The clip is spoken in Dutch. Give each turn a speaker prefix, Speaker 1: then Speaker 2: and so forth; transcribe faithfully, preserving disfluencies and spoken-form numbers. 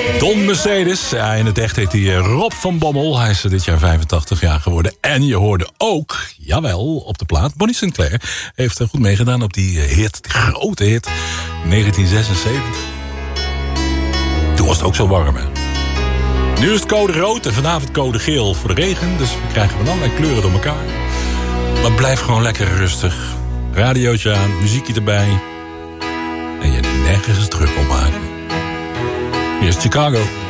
Speaker 1: Don Mercedes, ja, in het echt heet hij Rob van Bommel. Hij is dit jaar vijfentachtig jaar geworden. En je hoorde ook, jawel, op de plaat, Bonnie Sinclair heeft goed meegedaan op die hit, die grote hit, negentien zesenzeventig. Toen was het ook zo warm, hè. Nu is het code rood en vanavond code geel voor de regen. Dus we krijgen van allerlei kleuren door elkaar. Maar blijf gewoon lekker rustig. Radiootje aan, muziekje erbij. En je nergens druk op maken. Hier is Chicago.